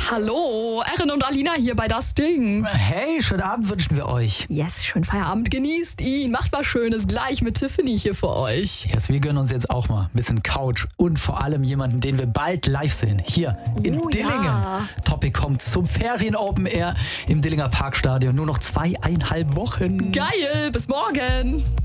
Hallo, Erin und Alina hier bei Das Ding. Hey, schönen Abend wünschen wir euch. Yes, schönen Feierabend, genießt ihn, macht was Schönes gleich mit Tiffany hier für euch. Yes, wir gönnen uns jetzt auch mal ein bisschen Couch und vor allem jemanden, den wir bald live sehen, hier in Dillingen. Ja. Topic kommt zum Ferien-Open Air im Dillinger Parkstadion. Nur noch 2,5 Wochen. Geil, bis morgen.